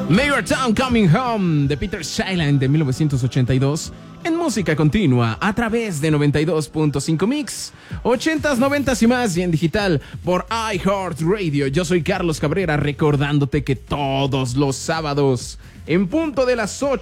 Major Town Coming Home de Peter Shailan de 1982 en música continua a través de 92.5 Mix, 80s, 90s y más, y en digital por iHeartRadio. Yo soy Carlos Cabrera, recordándote que todos los sábados en punto de las 8